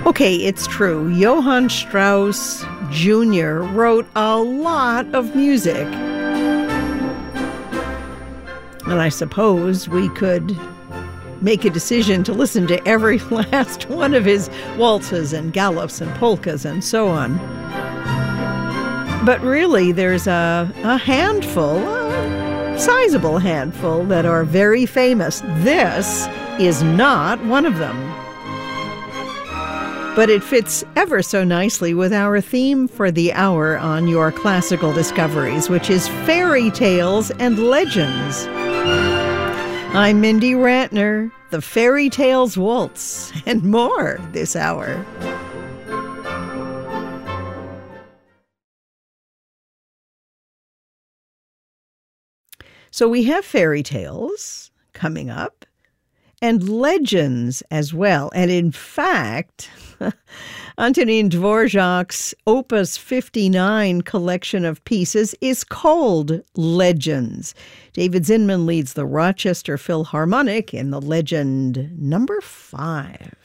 Okay, it's true. Johann Strauss Jr. wrote a lot of music. And I suppose we could make a decision to listen to every last one of his waltzes and galops and polkas and so on. But really, there's a handful, a sizable handful, that are very famous. This is not one of them. But it fits ever so nicely with our theme for the hour on Your Classical Discoveries, which is fairy tales and legends. I'm Mindy Rantner, the Fairy Tales Waltz, and more this hour. So we have fairy tales coming up, and legends as well. And in fact, Antonin Dvorak's Opus 59 collection of pieces is called Legends. David Zinman leads the Rochester Philharmonic in the legend number 5.